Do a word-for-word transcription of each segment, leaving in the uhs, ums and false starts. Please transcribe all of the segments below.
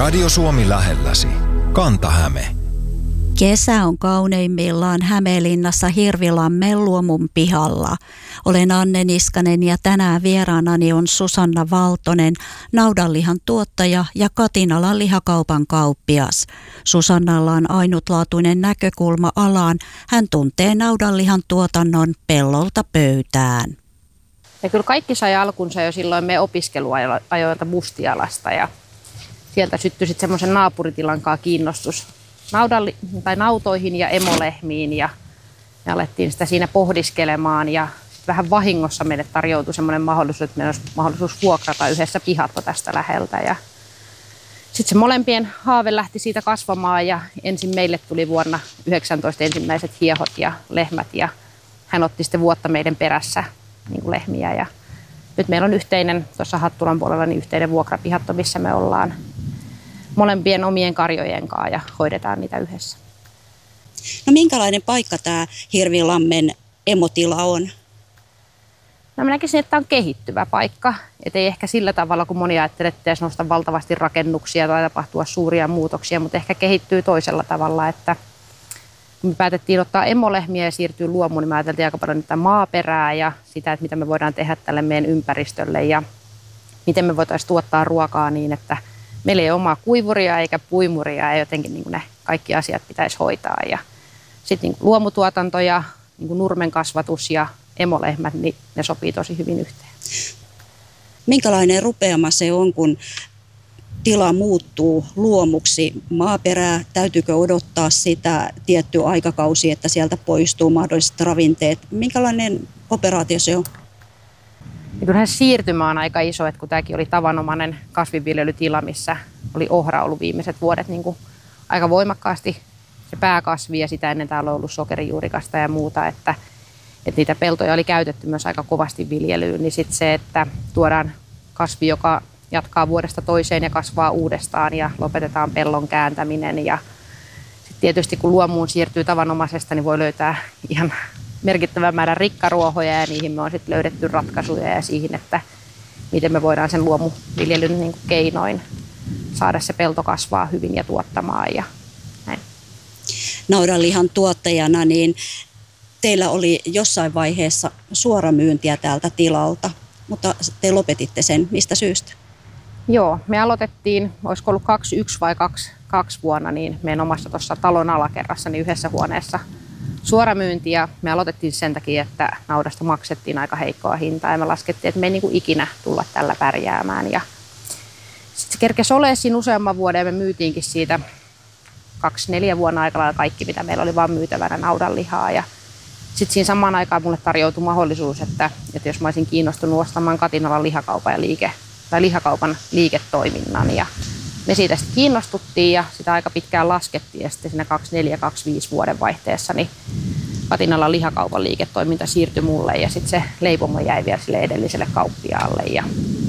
Radio Suomi lähelläsi. Kanta-Häme. Kesä on kauneimmillaan Hämeenlinnassa Hirvilammen luomun pihalla. Olen Anne Niskanen ja tänään vieraanani on Susanna Valtonen, naudanlihan tuottaja ja Katinalan lihakaupan kauppias. Susannalla on ainutlaatuinen näkökulma alaan. Hän tuntee naudanlihan tuotannon pellolta pöytään. Ja kyllä kaikki sai alkunsa jo silloin me opiskeluajoilta Mustialasta ja sieltä syttyi sitten semmoisen naapuritilan kanssa kiinnostus Naudalli, tai nautoihin ja emolehmiin ja me alettiin sitä siinä pohdiskelemaan ja vähän vahingossa meille tarjoutui semmoinen mahdollisuus, että meillä olisi mahdollisuus vuokrata yhdessä pihatto tästä läheltä ja sitten se molempien haave lähti siitä kasvamaan ja ensin meille tuli vuonna yhdeksäntoista ensimmäiset hiehot ja lehmät ja hän otti sitten vuotta meidän perässä niin kuin lehmiä ja nyt meillä on yhteinen, tuossa Hattulan puolella, niin yhteinen vuokrapihatto, missä me ollaan molempien omien karjojen kanssa ja hoidetaan niitä yhdessä. No minkälainen paikka tämä Hirvilammen emotila on? No mä näkisin, että tämä on kehittyvä paikka. Et ei ehkä sillä tavalla, kun moni ajattelee, että pitäisi nostaa valtavasti rakennuksia tai tapahtua suuria muutoksia, mutta ehkä kehittyy toisella tavalla, että kun me päätettiin ottaa emolehmiä ja siirtyä luomuun, niin me ajateltiin aika paljon niitä maaperää ja sitä, että mitä me voidaan tehdä tälle meidän ympäristölle ja miten me voitaisiin tuottaa ruokaa niin, että meillä ei ole omaa kuivuria eikä puimuria ja jotenkin niin kuin ne kaikki asiat pitäisi hoitaa. Ja sitten niin luomutuotanto ja niin nurmen kasvatus ja emolehmät, niin ne sopii tosi hyvin yhteen. Minkälainen rupeama se on, kun tila muuttuu luomuksi? Maaperää, täytyykö odottaa sitä tietty aikakausi, että sieltä poistuu mahdolliset ravinteet? Minkälainen operaatio se on? Ja kyllähän siirtymä on aika iso, että kun tämäkin oli tavanomainen kasvinviljelytila, missä oli ohra ollut viimeiset vuodet niin kuin aika voimakkaasti se pääkasvi ja sitä ennen täällä on ollut sokerijuurikasta ja muuta, että, että niitä peltoja oli käytetty myös aika kovasti viljelyyn, niin sitten se, että tuodaan kasvi, joka jatkaa vuodesta toiseen ja kasvaa uudestaan ja lopetetaan pellon kääntäminen ja sitten tietysti kun luomuun siirtyy tavanomaisesta, niin voi löytää ihan merkittävän määrän rikkaruohoja ja niihin me on sitten löydetty ratkaisuja ja siihen, että miten me voidaan sen luomuviljelyn niin kuin keinoin saada se pelto kasvaa hyvin ja tuottamaan ja näin. Naudanlihan tuottajana, niin teillä oli jossain vaiheessa suoramyyntiä täältä tilalta, mutta te lopetitte sen. Mistä syystä? Joo, me aloitettiin, olisiko ollut kaksikymmentäyksi vai kaksikymmentäkaksi vuonna, niin meidän omassa tuossa talon alakerrassa niin yhdessä huoneessa suoramyynti ja me aloitettiin sen takia, että naudasta maksettiin aika heikkoa hintaa ja me laskettiin, että me ei niin kuin ikinä tulla tällä pärjäämään. Ja sitten se kerkesi olemaan siinä useamman vuoden ja me myytiinkin siitä kaksi neljä vuonna aikana kaikki, mitä meillä oli vaan myytävänä naudanlihaa. Ja sitten siinä samaan aikaan mulle tarjoutui mahdollisuus, että, että jos mä olisin kiinnostunut ostamaan Katinalan lihakaupan ja liike, tai lihakaupan liiketoiminnan. Ja me siitä sitten kiinnostuttiin ja sitä aika pitkään laskettiin ja sitten siinä kaksikymmentäneljä kaksikymmentäviisi vuoden vaihteessa niin Katinalan lihakaupan liiketoiminta siirtyi mulle ja sitten se leipomo jäi vielä sille edelliselle kauppiaalle. Ja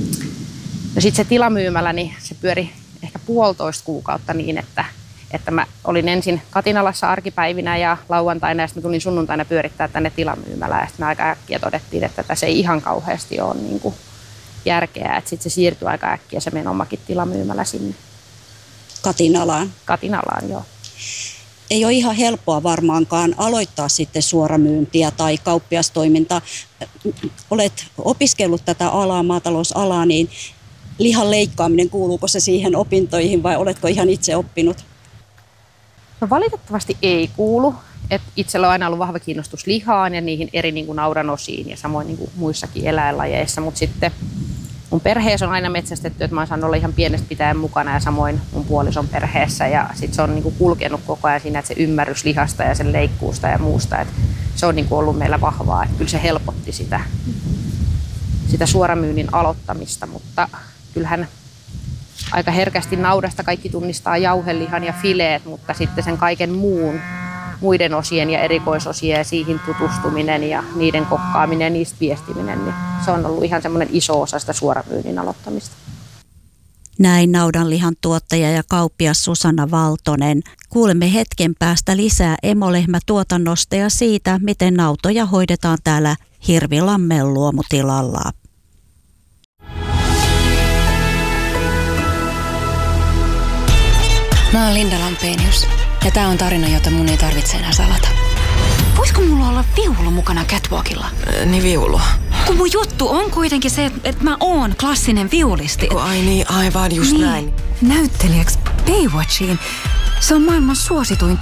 no sitten se tilamyymälä, niin se pyöri ehkä puolitoista kuukautta niin, että, että mä olin ensin Katinalassa arkipäivinä ja lauantaina ja sitten mä tulin sunnuntaina pyörittää tänne tilamyymälään ja sitten me aika äkkiä todettiin, että tässä ei ihan kauheasti ole niin kuin järkeä, että sitten se siirtyi aika äkkiä se meidän omakin tilamyymälä sinne. Katinalaan? Katinalaan, joo. Ei ole ihan helppoa varmaankaan aloittaa sitten suoramyyntiä tai kauppiastoimintaa. Olet opiskellut tätä alaa, maatalousalaa, niin lihan leikkaaminen, kuuluuko se siihen opintoihin vai oletko ihan itse oppinut? No valitettavasti ei kuulu. Et itsellä on aina ollut vahva kiinnostus lihaan ja niihin eri niin kuin naudanosiin ja samoin niin kuin muissakin eläinlajeissa, mutta sitten mun perheessä on aina metsästetty, että mä oon saanut olla ihan pienestä pitäen mukana ja samoin mun puolison perheessä ja sitten se on niin kuin kulkenut koko ajan siinä, että se ymmärrys lihasta ja sen leikkuusta ja muusta, että se on niin kuin ollut meillä vahvaa, että kyllä se helpotti sitä, sitä suoramyynnin aloittamista, mutta kyllähän aika herkästi naudasta kaikki tunnistaa jauhelihan ja fileet, mutta sitten sen kaiken muun muiden osien ja erikoisosien ja siihen tutustuminen ja niiden kokkaaminen ja niistä viestiminen, niin se on ollut ihan semmoinen iso osa sitä suoramyynnin aloittamista. Näin naudanlihan tuottaja ja kauppias Susanna Valtonen. Kuulemme hetken päästä lisää emolehmätuotannosta ja siitä, miten nautoja hoidetaan täällä Hirvilammen luomutilalla. Mä oon Linda Lampenius ja tää on tarina, jota mun ei tarvitse enää salata. Voisiko mulla olla viulu mukana catwalkilla? Äh, niin viulu. Kun mun juttu on kuitenkin se, että mä oon klassinen viulisti. Ai niin, aivan just niin. näin. Näyttelijäks Baywatchiin. Se on maailman suosituin